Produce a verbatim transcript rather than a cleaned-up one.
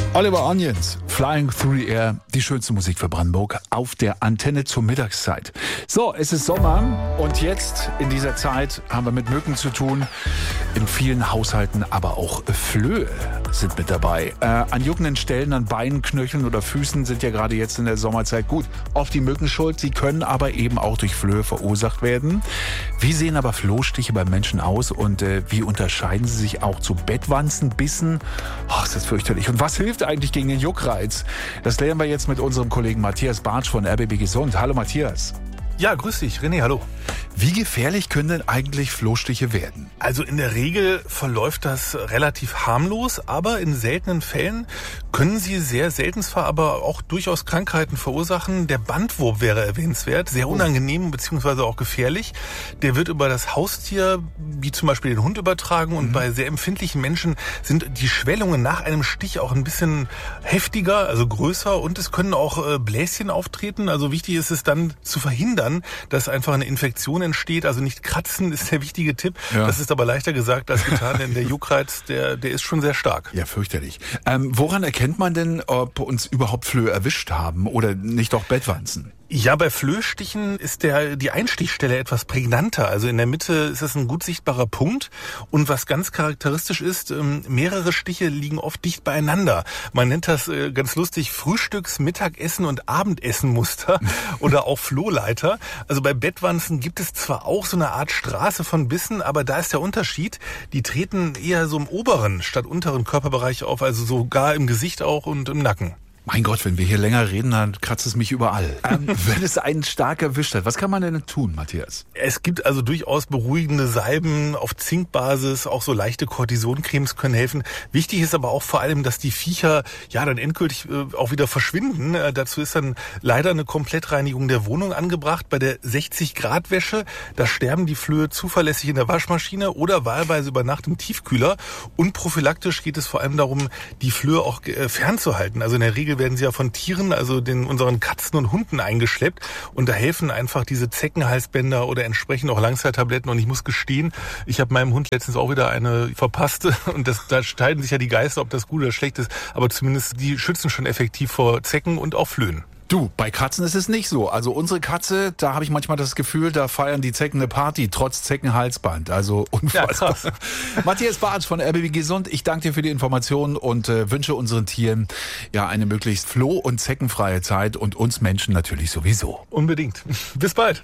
Oliver Onions, Flying Through the Air, die schönste Musik für Brandenburg auf der Antenne zur Mittagszeit. So, es ist Sommer und jetzt in dieser Zeit haben wir mit Mücken zu tun. In vielen Haushalten aber auch Flöhe sind mit dabei. Äh, an juckenden Stellen, an Beinen, Knöcheln oder Füßen sind ja gerade jetzt in der Sommerzeit gut oft die Mücken schuld. Sie können aber eben auch durch Flöhe verursacht werden. Wie sehen aber Flohstiche beim Menschen aus und äh, wie unterscheiden sie sich auch zu Bettwanzen, Bissen? Oh, ist das fürchterlich. Und was hilft eigentlich gegen den Juckreiz? Das lernen wir jetzt mit unserem Kollegen Matthias Bartsch von R B B Gesund. Hallo Matthias. Ja, grüß dich, René, hallo. Wie gefährlich können denn eigentlich Flohstiche werden? Also in der Regel verläuft das relativ harmlos, aber in seltenen Fällen können sie sehr selten zwar, aber auch durchaus Krankheiten verursachen. Der Bandwurm wäre erwähnenswert, sehr unangenehm bzw. auch gefährlich. Der wird über das Haustier, wie zum Beispiel den Hund, übertragen und mhm. bei sehr empfindlichen Menschen sind die Schwellungen nach einem Stich auch ein bisschen heftiger, also größer und es können auch Bläschen auftreten. Also wichtig ist es dann zu verhindern, dass einfach eine Infektion entsteht. Also nicht kratzen ist der wichtige Tipp. Ja. Das ist aber leichter gesagt als getan, denn der Juckreiz, der, der ist schon sehr stark. Ja, fürchterlich. Ähm, woran erkennt man denn, ob uns überhaupt Flöhe erwischt haben oder nicht doch Bettwanzen? Ja, bei Flöhstichen ist der die Einstichstelle etwas prägnanter. Also in der Mitte ist es ein gut sichtbarer Punkt. Und was ganz charakteristisch ist, mehrere Stiche liegen oft dicht beieinander. Man nennt das ganz lustig Frühstücks-, Mittagessen- und Abendessenmuster oder auch Flohleiter. Also bei Bettwanzen gibt es zwar auch so eine Art Straße von Bissen, aber da ist der Unterschied. Die treten eher so im oberen statt unteren Körperbereich auf, also sogar im Gesicht auch und im Nacken. Mein Gott, wenn wir hier länger reden, dann kratzt es mich überall. Ähm, wenn es einen stark erwischt hat, was kann man denn tun, Matthias? Es gibt also durchaus beruhigende Salben auf Zinkbasis, auch so leichte Cortisoncremes können helfen. Wichtig ist aber auch vor allem, dass die Viecher ja dann endgültig äh, auch wieder verschwinden. Äh, dazu ist dann leider eine Komplettreinigung der Wohnung angebracht. Bei der sechzig Grad Wäsche, da sterben die Flöhe zuverlässig in der Waschmaschine oder wahlweise über Nacht im Tiefkühler. Und prophylaktisch geht es vor allem darum, die Flöhe auch äh, fernzuhalten. Also in der Regel werden sie ja von Tieren, also den unseren Katzen und Hunden eingeschleppt und da helfen einfach diese Zeckenhalsbänder oder entsprechend auch Langzeittabletten und ich muss gestehen, ich habe meinem Hund letztens auch wieder eine verpasst und das, da streiten sich ja die Geister, ob das gut oder schlecht ist, aber zumindest die schützen schon effektiv vor Zecken und auch Flöhen. Du, bei Katzen ist es nicht so. Also unsere Katze, da habe ich manchmal das Gefühl, da feiern die Zecken eine Party, trotz Zeckenhalsband. Also unfassbar. Ja, Matthias Bartsch von R B B Gesund, ich danke dir für die Informationen und äh, wünsche unseren Tieren ja eine möglichst floh- und zeckenfreie Zeit und uns Menschen natürlich sowieso. Unbedingt. Bis bald.